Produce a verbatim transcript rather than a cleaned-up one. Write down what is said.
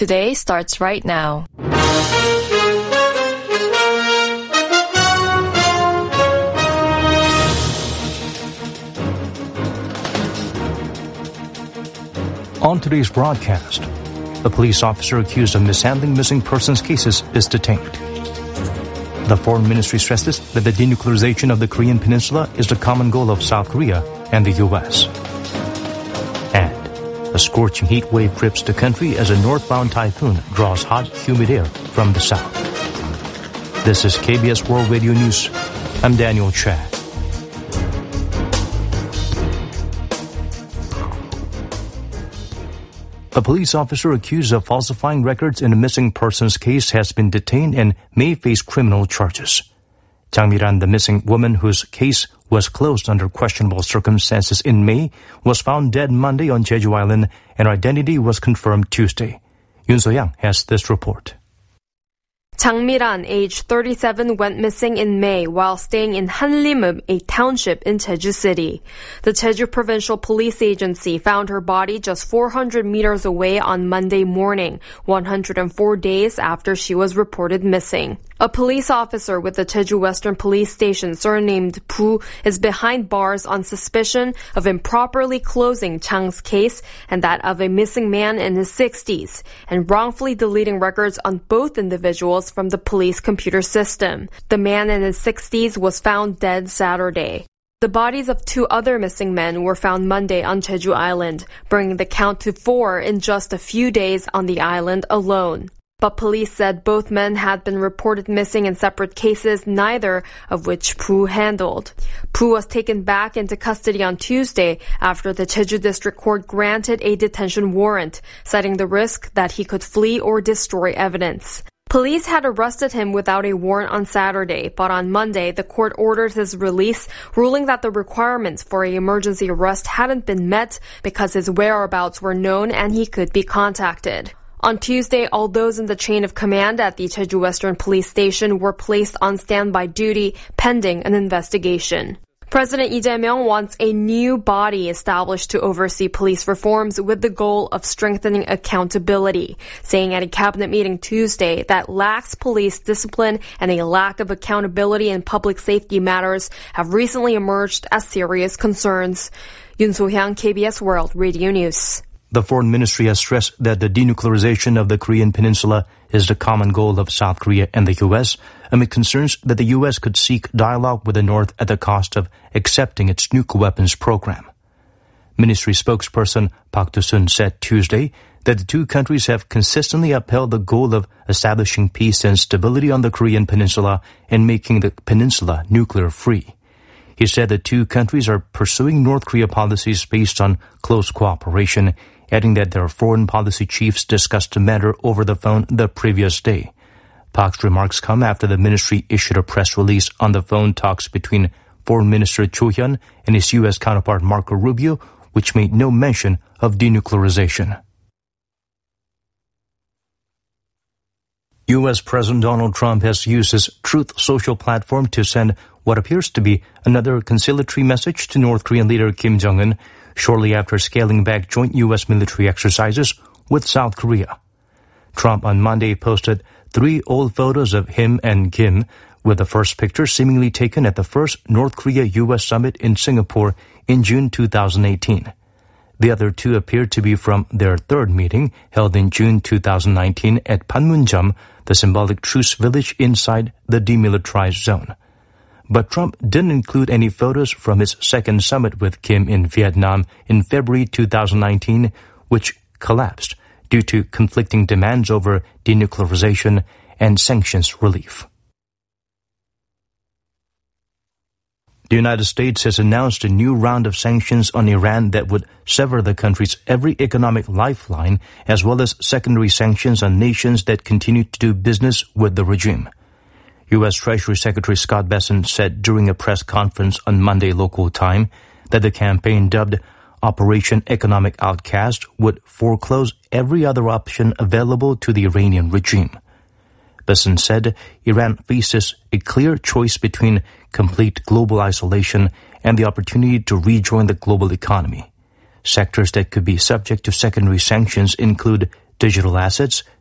Today starts right now. On today's broadcast, a police officer accused of mishandling missing persons cases is detained. The Foreign Ministry stresses that the denuclearization of the Korean Peninsula is the common goal of South Korea and the U S. And a scorching heat wave grips the country as a northbound typhoon draws hot, humid air from the south. This is K B S World Radio News. I'm Daniel Chad. A police officer accused of falsifying records in a missing persons case has been detained and may face criminal charges. Jang Mi-ran, the missing woman whose case was closed under questionable circumstances in May, was found dead Monday on Jeju Island and her identity was confirmed Tuesday. Yoon So-yang has this report. Jang Mi-ran, age thirty-seven, went missing in May while staying in Hanlim, a township in Jeju City. The Jeju Provincial Police Agency found her body just four hundred meters away on Monday morning, one hundred four days after she was reported missing. A police officer with the Jeju Western Police Station, surnamed Pu, is behind bars on suspicion of improperly closing Chang's case and that of a missing man in his sixties, and wrongfully deleting records on both individuals from the police computer system. The man in his sixties was found dead Saturday. The bodies of two other missing men were found Monday on Jeju Island, bringing the count to four in just a few days on the island alone. But police said both men had been reported missing in separate cases, neither of which Pu handled. Pu was taken back into custody on Tuesday after the Jeju District Court granted a detention warrant, citing the risk that he could flee or destroy evidence. Police had arrested him without a warrant on Saturday, but on Monday, the court ordered his release, ruling that the requirements for an emergency arrest hadn't been met because his whereabouts were known and he could be contacted. On Tuesday, all those in the chain of command at the Jeju Western Police Station were placed on standby duty pending an investigation. President Lee Jae-myung wants a new body established to oversee police reforms with the goal of strengthening accountability, saying at a cabinet meeting Tuesday that lax police discipline and a lack of accountability in public safety matters have recently emerged as serious concerns. Yoon So-hyang, K B S World Radio News. The Foreign Ministry has stressed that the denuclearization of the Korean Peninsula is the common goal of South Korea and the U S, amid concerns that the U S could seek dialogue with the North at the cost of accepting its nuclear weapons program. Ministry spokesperson Park Do-sun said Tuesday that the two countries have consistently upheld the goal of establishing peace and stability on the Korean Peninsula and making the peninsula nuclear-free. He said the two countries are pursuing North Korea policies based on close cooperation, adding that their foreign policy chiefs discussed the matter over the phone the previous day. Park's remarks come after the ministry issued a press release on the phone talks between Foreign Minister Cho Hyun and his U S counterpart Marco Rubio, which made no mention of denuclearization. U S President Donald Trump has used his Truth Social platform to send what appears to be another conciliatory message to North Korean leader Kim Jong-un shortly after scaling back joint U S military exercises with South Korea. Trump on Monday posted three old photos of him and Kim, with the first picture seemingly taken at the first North Korea-U S summit in Singapore in June two thousand eighteen. The other two appear to be from their third meeting held in June two thousand nineteen at Panmunjom, the symbolic truce village inside the demilitarized zone. But Trump didn't include any photos from his second summit with Kim in Vietnam in February two thousand nineteen, which collapsed due to conflicting demands over denuclearization and sanctions relief. The United States has announced a new round of sanctions on Iran that would sever the country's every economic lifeline, as well as secondary sanctions on nations that continue to do business with the regime. U S Treasury Secretary Scott Bessent said during a press conference on Monday local time that the campaign dubbed Operation Economic Outcast would foreclose every other option available to the Iranian regime. Bessent said Iran faces a clear choice between complete global isolation and the opportunity to rejoin the global economy. Sectors that could be subject to secondary sanctions include digital assets,